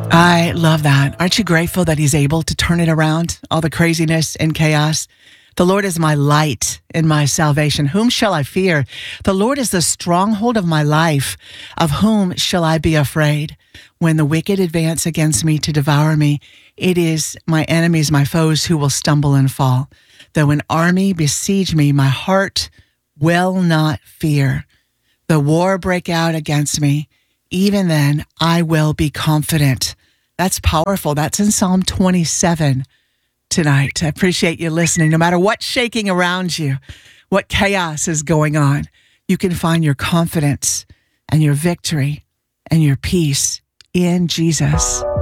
I love that. Aren't you grateful that he's able to turn it around, all the craziness and chaos? The Lord is my light and my salvation. Whom shall I fear? The Lord is the stronghold of my life. Of whom shall I be afraid? When the wicked advance against me to devour me, it is my enemies, my foes, who will stumble and fall. Though an army besiege me, my heart will not fear. The war break out against me, even then I will be confident. That's powerful. That's in Psalm 27 tonight. I appreciate you listening. No matter what's shaking around you, what chaos is going on, you can find your confidence and your victory and your peace in Jesus.